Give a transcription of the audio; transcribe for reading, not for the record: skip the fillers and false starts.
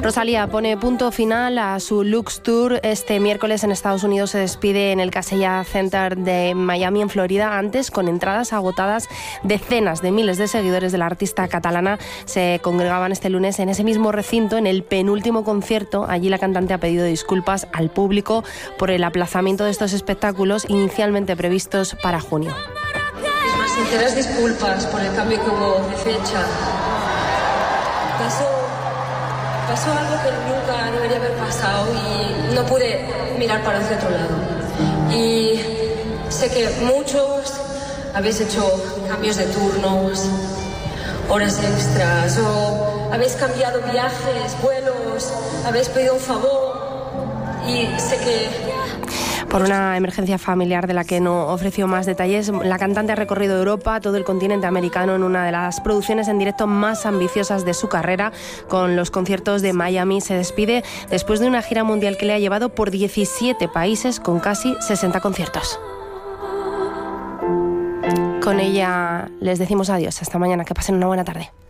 Rosalía pone punto final a su Lux Tour. Este miércoles en Estados Unidos se despide en el Casella Center de Miami, en Florida. Antes, con entradas agotadas, decenas de miles de seguidores de la artista catalana se congregaban este lunes en ese mismo recinto, en el penúltimo concierto. Allí la cantante ha pedido disculpas al público por el aplazamiento de estos espectáculos inicialmente previstos para junio. Mis sinceras disculpas por el cambio que hubo de fecha. Pasó algo que nunca debería haber pasado y no pude mirar para hacia otro lado. Y sé que muchos habéis hecho cambios de turnos, horas extras, o habéis cambiado viajes, vuelos, habéis pedido un favor y sé que... Por una emergencia familiar de la que no ofreció más detalles, la cantante ha recorrido Europa, todo el continente americano, en una de las producciones en directo más ambiciosas de su carrera. Con los conciertos de Miami se despide después de una gira mundial que le ha llevado por 17 países con casi 60 conciertos. Con ella les decimos adiós. Hasta mañana. Que pasen una buena tarde.